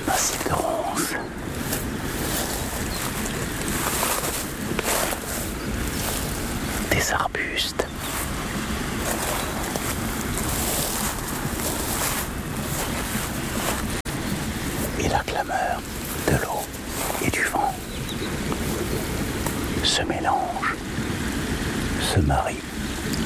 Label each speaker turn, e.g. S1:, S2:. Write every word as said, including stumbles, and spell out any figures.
S1: massif de ronces. Des arbustes. Et la clameur de l'eau et du vent se mélange, se marie.